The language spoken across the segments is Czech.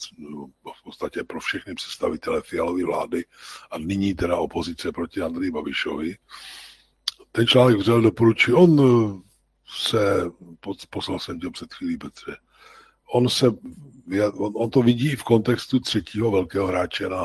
v podstatě pro všechny představitele Fialovy vlády a nyní teda opozice proti Andreji Babišovi. Ten článek vřel doporučil, poslal jsem tě před chvílí, Petře, on to vidí i v kontextu třetího velkého hráče na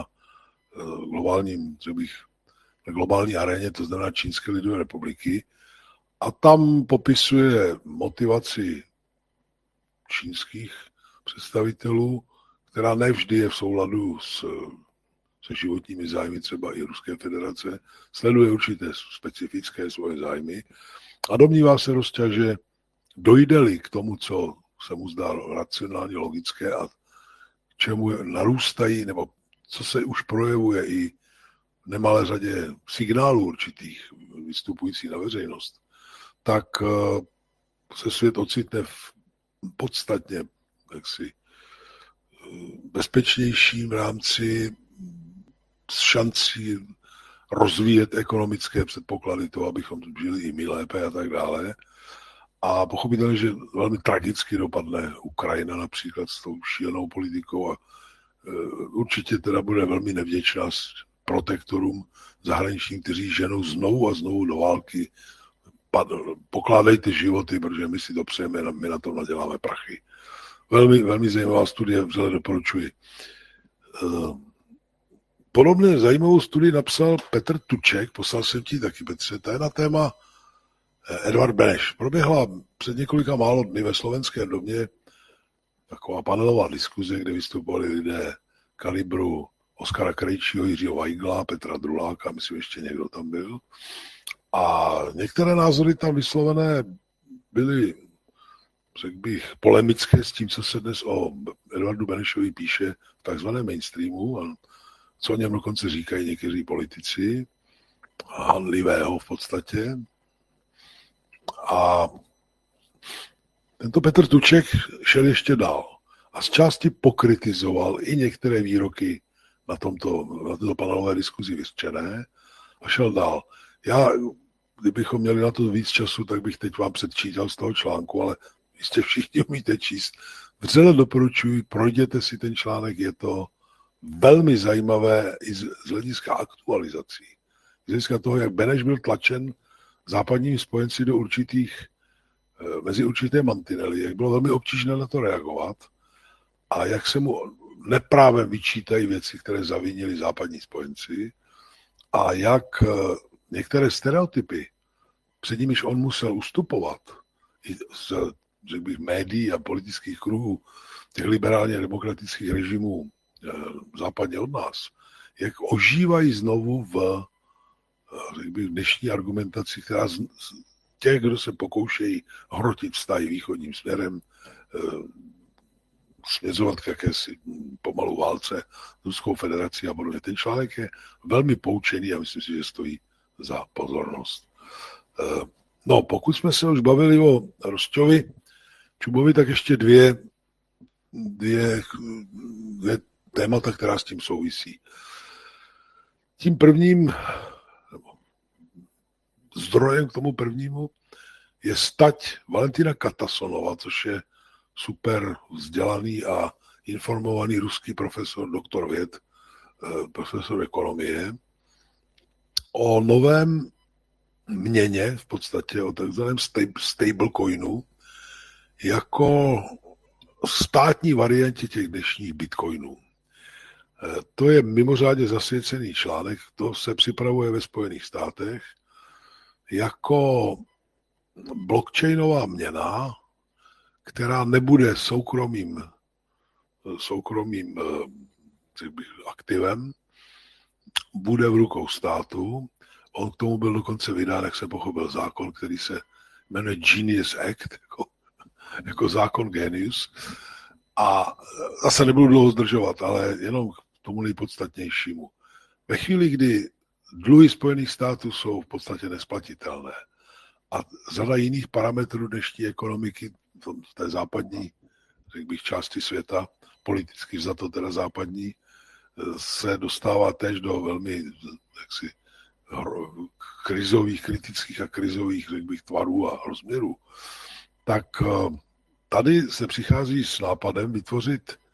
globální aréně, to znamená Čínské lidové republiky, a tam popisuje motivaci čínských představitelů, která nevždy je v souladu se životními zájmy třeba i Ruské federace, sleduje určité specifické svoje zájmy a domnívá se Rosťa, že dojde-li k tomu, co se mu zdá racionálně logické a čemu narůstají, nebo co se už projevuje i v nemalé řadě signálů určitých vystupující na veřejnost, tak se svět ocitne v podstatně bezpečnějším rámci s šancí rozvíjet ekonomické předpoklady toho, abychom žili i my lépe a tak dále. A pochopitelně, že velmi tragicky dopadne Ukrajina například s tou šílenou politikou a určitě teda bude velmi nevděčná s protektorům zahraničním, kteří ženou znovu a znovu do války. Pokládejte životy, protože my si to přejeme, my na tom naděláme prachy. Velmi, velmi zajímavá studie, vřele doporučuji. Podobně zajímavou studii napsal Petr Tuček, poslal jsem ti taky, Petře, to je na téma Edvard Beneš. Proběhla před několika málo dny ve Slovenském domě taková panelová diskuze, kde vystupovali lidé kalibru Oskara Krejčího, Jiřího Weigla, Petra Druláka, myslím, ještě někdo tam byl. A některé názory tam vyslovené byly, řekl bych, polemické s tím, co se dnes o Edvardu Benešovi píše v takzvaném mainstreamu, a co o něm dokonce říkají někteří politici, hanlivého v podstatě. A tento Petr Tuček šel ještě dál a z části pokritizoval i některé výroky na této panelové diskuzi vyřčené a šel dál. Kdybychom měli na to víc času, tak bych teď vám předčítal z toho článku, ale jistě všichni umíte číst. Vřele doporučuji, projděte si ten článek, je to velmi zajímavé i z hlediska aktualizací. Z hlediska toho, jak Beneš byl tlačen západními spojenci do mezi určité mantinely, jak bylo velmi obtížné na to reagovat a jak se mu neprávem vyčítají věci, které zavinili západní spojenci a jak některé stereotypy, před nimiž on musel ustupovat i z, řekl bych, médií a politických kruhů těch liberálně demokratických režimů západně od nás, jak ožívají znovu v dnešní argumentaci, která z těch, kdo se pokoušejí hrotit vztahy východním směrem, směřovat k jakési pomalu válce s Ruskou federací a podobně. Ten článek je velmi poučený a myslím si, že stojí za pozornost. No, pokud jsme se už bavili o Rosťovi Čubovi, tak ještě dvě témata, která s tím souvisí. Tím prvním, zdrojem k tomu prvnímu je stať Valentina Katasonova, což je super vzdělaný a informovaný ruský profesor, doktor věd, profesor ekonomie, o novém měně, v podstatě o takzvaném stablecoinu, jako státní variantě těch dnešních bitcoinů. To je mimořádně zasvěcený článek, to se připravuje ve Spojených státech jako blockchainová měna, která nebude soukromým aktivem, bude v rukou státu. On k tomu byl dokonce vydán, jak se pochopil, zákon, který se jmenuje Genius Act, jako zákon Genius. A zase nebudu dlouho zdržovat, ale jenom k tomu nejpodstatnějšímu. Ve chvíli, kdy dluhy Spojených států jsou v podstatě nesplatitelné a řada jiných parametrů dnešní ekonomiky v té západní, řekl bych, části světa, politicky za to teda západní, se dostává též do velmi kritických a krizových, řekl bych, tvarů a rozměrů, tak tady se přichází s nápadem vytvořit